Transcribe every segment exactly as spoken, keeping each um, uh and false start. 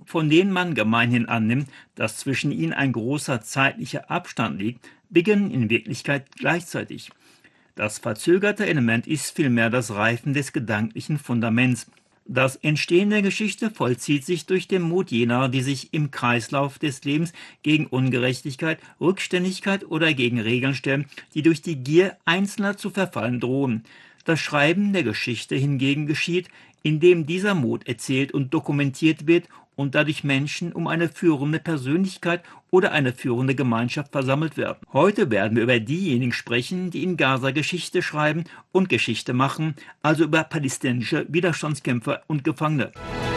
von denen man gemeinhin annimmt, dass zwischen ihnen ein großer zeitlicher Abstand liegt, beginnen in Wirklichkeit gleichzeitig. Das verzögerte Element ist vielmehr das Reifen des gedanklichen Fundaments. Das Entstehen der Geschichte vollzieht sich durch den Mut jener, die sich im Kreislauf des Lebens gegen Ungerechtigkeit, Rückständigkeit oder gegen Regeln stellen, die durch die Gier Einzelner zu verfallen drohen. Das Schreiben der Geschichte hingegen geschieht, indem dieser Mut erzählt und dokumentiert wird und dadurch Menschen um eine führende Persönlichkeit oder eine führende Gemeinschaft versammelt werden. Heute werden wir über diejenigen sprechen, die in Gaza Geschichte schreiben und Geschichte machen, also über palästinensische Widerstandskämpfer und Gefangene.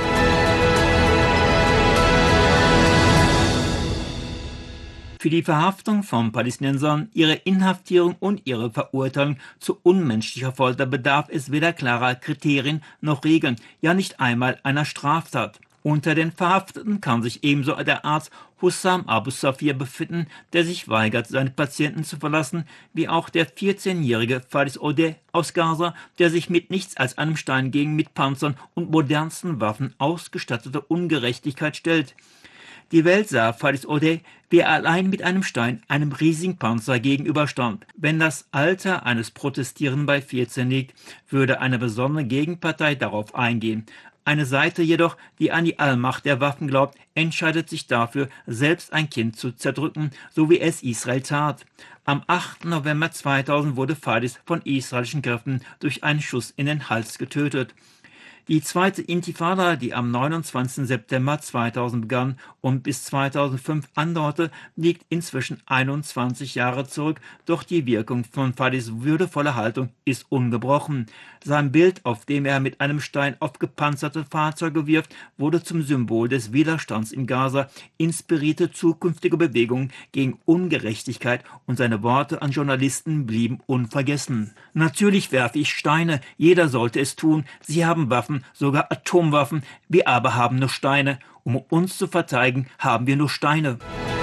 Für die Verhaftung von Palästinensern, ihre Inhaftierung und ihre Verurteilung zu unmenschlicher Folter bedarf es weder klarer Kriterien noch Regeln, ja nicht einmal einer Straftat. Unter den Verhafteten kann sich ebenso der Arzt Hussam Abu Safir befinden, der sich weigert, seine Patienten zu verlassen, wie auch der vierzehnjährige Faris Odeh aus Gaza, der sich mit nichts als einem Stein gegen mit Panzern und modernsten Waffen ausgestattete Ungerechtigkeit stellt. Die Welt sah Faris Odeh, wie er allein mit einem Stein einem riesigen Panzer gegenüberstand. Wenn das Alter eines Protestierenden bei vierzehn liegt, würde eine besondere Gegenpartei darauf eingehen. Eine Seite jedoch, die an die Allmacht der Waffen glaubt, entscheidet sich dafür, selbst ein Kind zu zerdrücken, so wie es Israel tat. Am achten November zweitausend wurde Faris von israelischen Kräften durch einen Schuss in den Hals getötet. Die zweite Intifada, die am neunundzwanzigsten September zweitausend begann und bis zweitausendfünf andauerte, liegt inzwischen einundzwanzig Jahre zurück, doch die Wirkung von Faris würdevoller Haltung ist ungebrochen. Sein Bild, auf dem er mit einem Stein auf gepanzerte Fahrzeuge wirft, wurde zum Symbol des Widerstands in Gaza, inspirierte zukünftige Bewegungen gegen Ungerechtigkeit und seine Worte an Journalisten blieben unvergessen. Natürlich werfe ich Steine, jeder sollte es tun, sie haben Waffen, sogar Atomwaffen, wir aber haben nur Steine. Um uns zu verteidigen, haben wir nur Steine.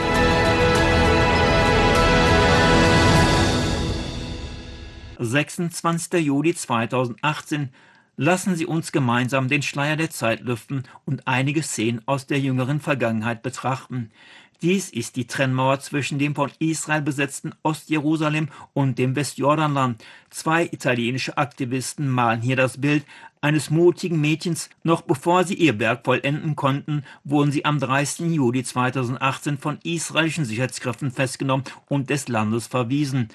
sechsundzwanzigster Juli zweitausendachtzehn. Lassen Sie uns gemeinsam den Schleier der Zeit lüften und einige Szenen aus der jüngeren Vergangenheit betrachten. Dies ist die Trennmauer zwischen dem von Israel besetzten Ostjerusalem und dem Westjordanland. Zwei italienische Aktivisten malen hier das Bild eines mutigen Mädchens. Noch bevor sie ihr Werk vollenden konnten, wurden sie am dreißigsten Juli zweitausendachtzehn von israelischen Sicherheitskräften festgenommen und des Landes verwiesen.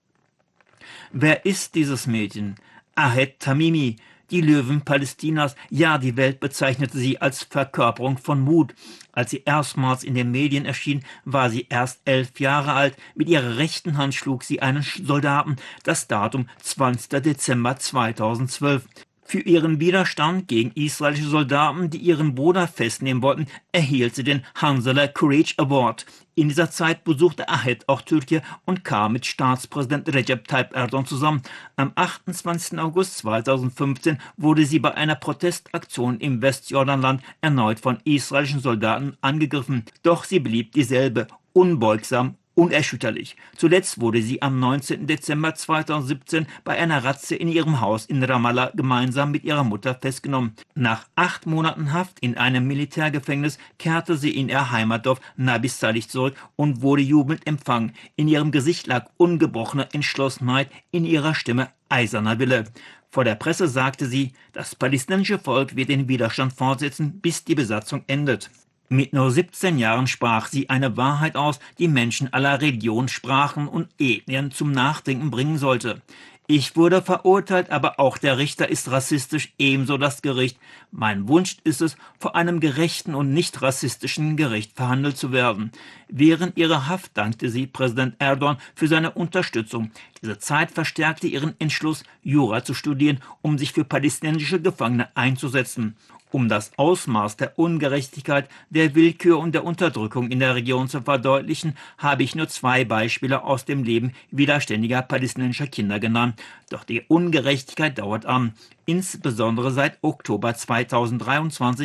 Wer ist dieses Mädchen? Ahed Tamimi, die Löwin Palästinas. Ja, die Welt bezeichnete sie als Verkörperung von Mut. Als sie erstmals in den Medien erschien, war sie erst elf Jahre alt. Mit ihrer rechten Hand schlug sie einen Soldaten. Das Datum zwanzigster Dezember zweitausendzwölf. Für ihren Widerstand gegen israelische Soldaten, die ihren Bruder festnehmen wollten, erhielt sie den Hanzala Courage Award. In dieser Zeit besuchte Ahed auch Türkei und kam mit Staatspräsident Recep Tayyip Erdogan zusammen. Am achtundzwanzigsten August zweitausendfünfzehn wurde sie bei einer Protestaktion im Westjordanland erneut von israelischen Soldaten angegriffen. Doch sie blieb dieselbe, unbeugsam, unerschütterlich. Zuletzt wurde sie am neunzehnten Dezember zweitausendsiebzehn bei einer Razzia in ihrem Haus in Ramallah gemeinsam mit ihrer Mutter festgenommen. Nach acht Monaten Haft in einem Militärgefängnis kehrte sie in ihr Heimatdorf Nabi Salih zurück und wurde jubelnd empfangen. In ihrem Gesicht lag ungebrochene Entschlossenheit, in ihrer Stimme eiserner Wille. Vor der Presse sagte sie, das palästinensische Volk wird den Widerstand fortsetzen, bis die Besatzung endet. Mit nur siebzehn Jahren sprach sie eine Wahrheit aus, die Menschen aller Religionen, Sprachen und Ethnien zum Nachdenken bringen sollte. Ich wurde verurteilt, aber auch der Richter ist rassistisch, ebenso das Gericht. Mein Wunsch ist es, vor einem gerechten und nicht rassistischen Gericht verhandelt zu werden. Während ihrer Haft dankte sie Präsident Erdogan für seine Unterstützung. Diese Zeit verstärkte ihren Entschluss, Jura zu studieren, um sich für palästinensische Gefangene einzusetzen. Um das Ausmaß der Ungerechtigkeit, der Willkür und der Unterdrückung in der Region zu verdeutlichen, habe ich nur zwei Beispiele aus dem Leben widerständiger palästinensischer Kinder genannt. Doch die Ungerechtigkeit dauert an. Insbesondere seit Oktober zweitausenddreiundzwanzig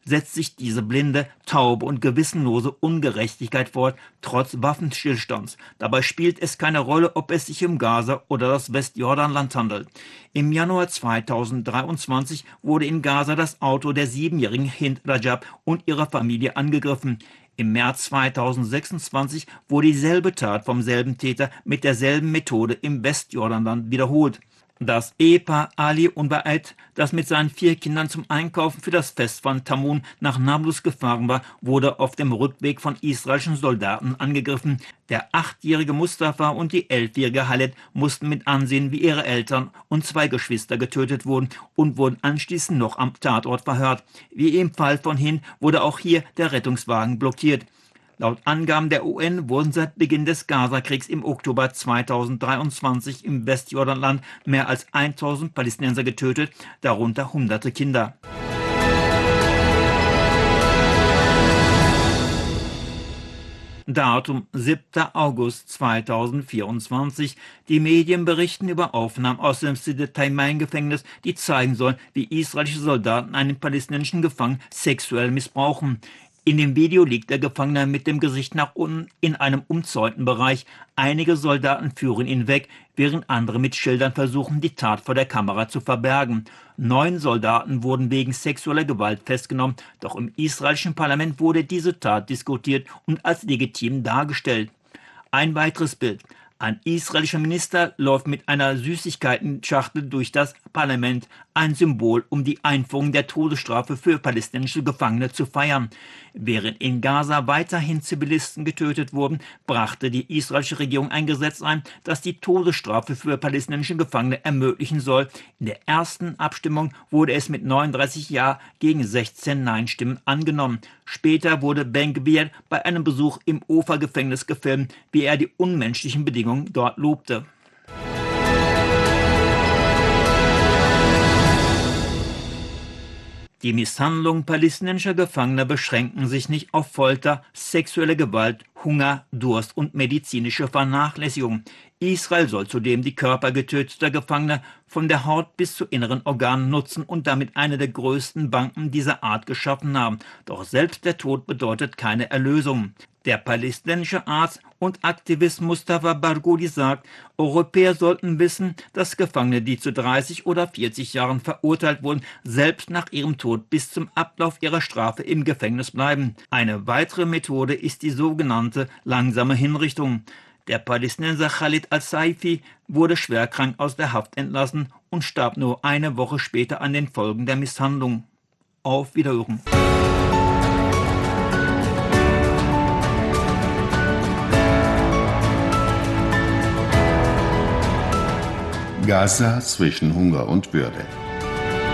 setzt sich diese blinde, taube und gewissenlose Ungerechtigkeit fort, trotz Waffenstillstands. Dabei spielt es keine Rolle, ob es sich um Gaza oder das Westjordanland handelt. Im Januar zweitausenddreiundzwanzig wurde in Gaza das Auto der siebenjährigen Hind Rajab und ihrer Familie angegriffen. Im März zweitausendsechsundzwanzig wurde dieselbe Tat vom selben Täter mit derselben Methode im Westjordanland wiederholt. Das Ehepaar Ali und Ba'ed, das mit seinen vier Kindern zum Einkaufen für das Fest von Tamun nach Nablus gefahren war, wurde auf dem Rückweg von israelischen Soldaten angegriffen. Der achtjährige Mustafa und die elfjährige Halet mussten mit ansehen, wie ihre Eltern und zwei Geschwister getötet wurden und wurden anschließend noch am Tatort verhört. Wie im Fall von Hind wurde auch hier der Rettungswagen blockiert. Laut Angaben der U N wurden seit Beginn des Gazakriegs im Oktober zweitausenddreiundzwanzig im Westjordanland mehr als tausend Palästinenser getötet, darunter hunderte Kinder. Datum siebter August zweitausendvierundzwanzig. Die Medien berichten über Aufnahmen aus dem Side Taimain-Gefängnis, die zeigen sollen, wie israelische Soldaten einen palästinensischen Gefangenen sexuell missbrauchen. In dem Video liegt der Gefangene mit dem Gesicht nach unten in einem umzäunten Bereich. Einige Soldaten führen ihn weg, während andere mit Schildern versuchen, die Tat vor der Kamera zu verbergen. Neun Soldaten wurden wegen sexueller Gewalt festgenommen, doch im israelischen Parlament wurde diese Tat diskutiert und als legitim dargestellt. Ein weiteres Bild. Ein israelischer Minister läuft mit einer Süßigkeitenschachtel durch das Parlament, ein Symbol, um die Einführung der Todesstrafe für palästinensische Gefangene zu feiern. Während in Gaza weiterhin Zivilisten getötet wurden, brachte die israelische Regierung ein Gesetz ein, das die Todesstrafe für palästinensische Gefangene ermöglichen soll. In der ersten Abstimmung wurde es mit neununddreißig Ja gegen sechzehn Nein-Stimmen angenommen. Später wurde Ben Gvir bei einem Besuch im Ofer-Gefängnis gefilmt, wie er die unmenschlichen Bedingungen dort lobte. Die Misshandlungen palästinensischer Gefangener beschränken sich nicht auf Folter, sexuelle Gewalt, Hunger, Durst und medizinische Vernachlässigung. Israel soll zudem die Körper getöteter Gefangener von der Haut bis zu inneren Organen nutzen und damit eine der größten Banken dieser Art geschaffen haben. Doch selbst der Tod bedeutet keine Erlösung. Der palästinensische Arzt und Aktivist Mustafa Barghouti sagt, Europäer sollten wissen, dass Gefangene, die zu dreißig oder vierzig Jahren verurteilt wurden, selbst nach ihrem Tod bis zum Ablauf ihrer Strafe im Gefängnis bleiben. Eine weitere Methode ist die sogenannte langsame Hinrichtung. Der Palästinenser Khalid al-Saifi wurde schwerkrank aus der Haft entlassen und starb nur eine Woche später an den Folgen der Misshandlung. Auf Wiederhören. Gaza zwischen Hunger und Würde.